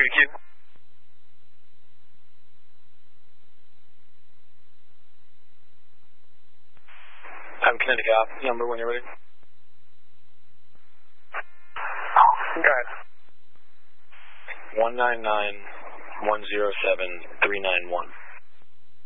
Q. I'm Kinetic Op. Number when you're ready. Got it. 199-107-391.